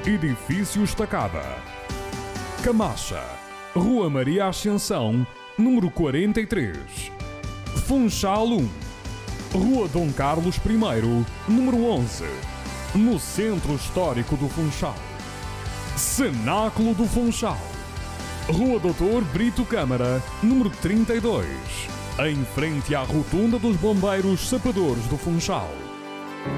Edifício Estacada. Camacha, Rua Maria Ascensão, número 43. Funchal 1, Rua Dom Carlos I, número 11, no Centro Histórico do Funchal. Cenáculo do Funchal, Rua Doutor Brito Câmara, número 32, em frente à Rotunda dos Bombeiros Sapadores do Funchal.